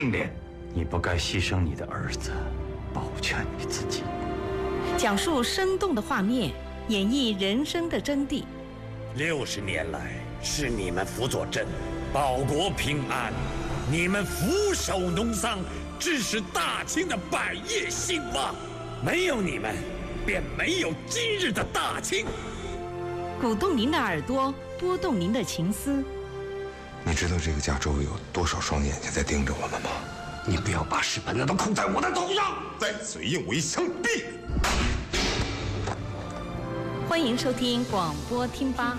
练，你不该牺牲你的儿子，保全你自己。 讲述生动的画面，演绎人生的真谛。 60年来，是你们辅佐朕，保国平安；你们俯首农桑，致使大清的百业兴旺。没有你们，便没有今日的大清。 鼓动您的耳朵，拨动您的情思。 你知道这个家周围有多少双眼睛在盯着我们吗？ 你不要把屎盆子都扣在我的头上！ 再嘴硬，我一枪毙！ 欢迎收听广播听吧。